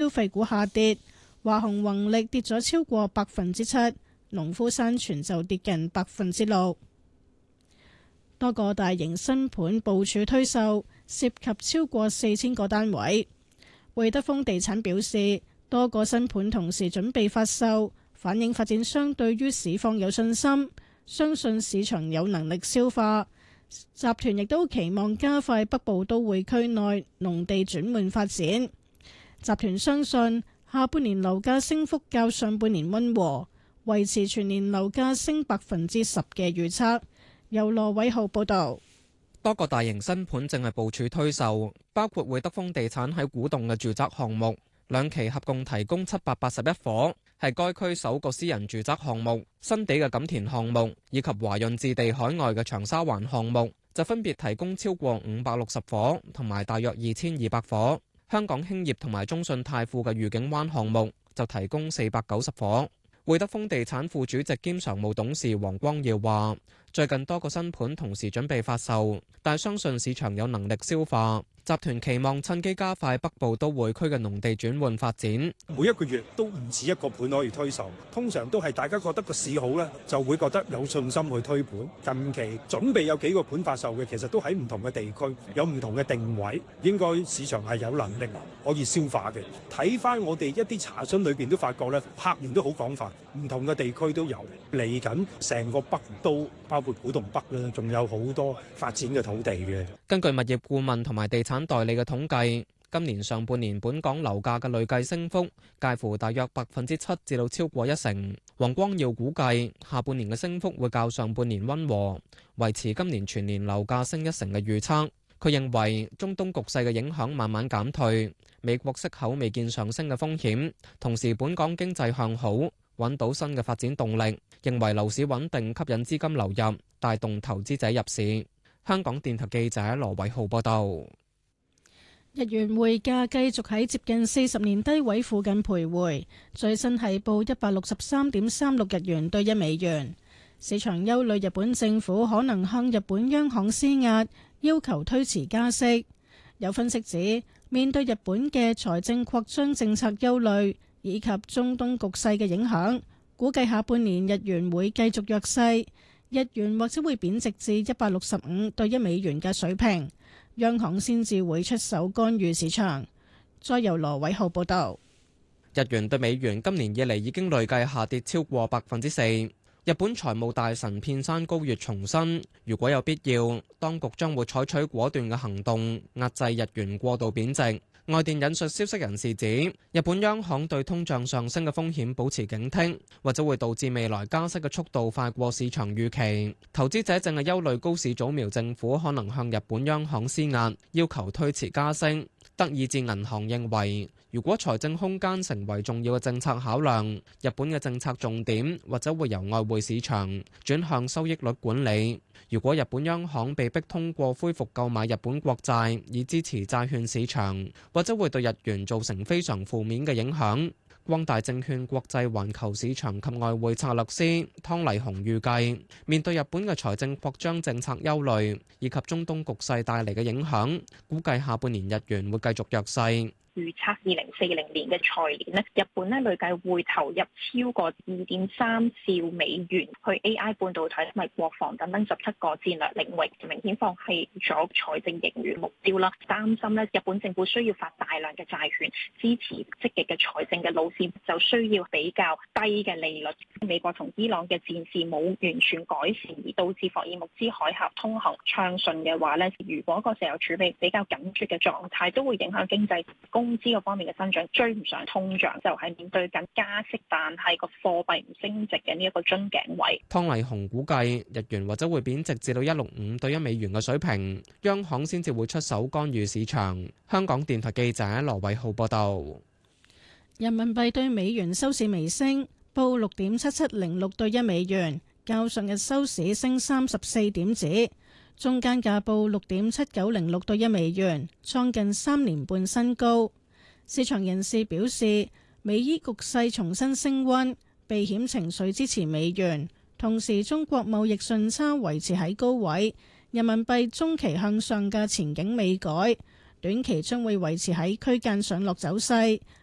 費股下跌，華虹宏力跌咗超過7%，農夫山泉就跌近6%。多個大型新盤部署推售，涉及超過4000個單位。會德豐地產表示，多個新盤同時準備發售，反映發展商對於市況有信心，相信市場有能力消化。集團亦都期望加快北部都會區內農地轉換發展。集團相信下半年樓價升幅較上半年溫和，維持全年樓價升10%嘅預測。由羅偉浩報道。 多個大型新盤正係部署推售，包括會德豐地產喺古洞嘅住宅項目，2期合共提供781伙，係該區首個私人住宅項目。新地嘅錦田項目以及華潤置地海外嘅長沙灣項目就分別提供超過560伙同埋大約2200伙。香港興業同埋中信泰富嘅愉景灣項目就提供490伙。會德豐地產副主席兼常務董事黃光耀話，最近多個新盤同時準備發售，但相信市場有能力消化。集團期望趁機加快北部都會區嘅農地轉換發展。 每一個月都唔止一個盤可以推售，通常都係大家覺得個市好咧，就會覺得有信心去推盤。近期準備有幾個盤發售嘅，其實都喺唔同嘅地區，有唔同嘅定位，應該市場係有能力可以消化嘅。睇翻我哋一啲查詢裏邊都發覺咧，客源都好廣泛，唔同嘅地區都有。嚟緊成個北都包括古洞北咧，仲有好多發展嘅土地嘅。 根據物業顧問同埋地產代理嘅統計，今年上半年本港樓價嘅累計升幅介乎大約7%至到超過1%。黃光耀估計下半年嘅升幅會較上半年溫和，維持今年全年樓價升1%嘅預測。佢認為中東局勢嘅影響慢慢減退，美國息口未見上升嘅風險，同時本港經濟向好，揾到新嘅發展動力。認為樓市穩定，吸引資金流入，帶動投資者入市。香港電台記者羅偉浩報道。 日元匯價繼續喺接近40年低位附近徘徊，最新係報163.36日元兌1美元。市場憂慮日本政府可能向日本央行施壓，要求推遲加息。有分析指，面對日本嘅財政擴張政策憂慮以及中東局勢嘅影響，估計下半年日元會繼續弱勢，日元或者會貶值至165兌1美元嘅水平，央行先至會出手干預市場。再由羅偉浩報道。 日元對美元今年以嚟已經累計下跌超過4%。日本財務大臣片山高月重申，如果有必要，當局將會採取果斷嘅行動，壓制日元過度貶值。外電引述消息人士指，日本央行對通脹上升嘅風險保持警惕，或者會導致未來加息嘅速度快過市場預期。投資者正係憂慮高市早苗政府可能向日本央行施壓，要求推遲加息。德意志銀行認為，如果財政空間成為重要嘅政策考量，日本嘅政策重點或者會由外匯市場轉向收益率管理。如果日本央行被迫通過恢復購買日本國債以支持債券市場，或者會對日元造成非常負面嘅影響。光大證券國際環球市場及外匯策略師湯麗紅預計，面對日本嘅財政擴張政策憂慮以及中東局勢帶嚟嘅影響，估計下半年日元會繼續弱勢。 預測2040年嘅財年咧，日本咧累計會投入超過2.3兆美元去 AI 半導體同埋國防等等17個戰略領域，明顯放棄咗財政盈餘目標啦。擔心咧，日本政府需要發大量嘅債券支持積極嘅財政嘅路線，就需要比較低嘅利率。美國同伊朗嘅戰事冇完全改善，而導致霍爾木茲海峽通行暢順嘅話咧，如果個石油儲備比較緊絀嘅狀態，都會影響經濟。工資嗰方面嘅增長追唔上通脹，就係面對緊加息，但係個貨幣唔升值嘅呢一個樽頸位。 湯麗紅估計日元或者會貶值至到165兌1美元嘅水平，央行先至會出手干預市場。香港電台記者羅偉浩報道。 人民幣對美元收市微升，報6.7706兌1美元，較上日收市升34點子。中間價報6.7906兌1美元，創近3年半新高。市場人士表示，美伊局勢重新升溫，避險情緒支持美元，同時中國貿易順差維持喺高位，人民幣中期向上嘅前景未改，短期將會維持喺區間上落走勢，